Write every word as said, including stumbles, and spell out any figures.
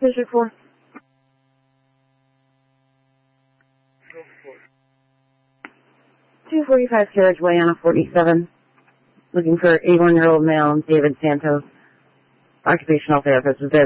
District four. two forty-five Carriageway on a forty-seven. Looking for eighty-one-year-old male, David Santos. Occupational therapist was there.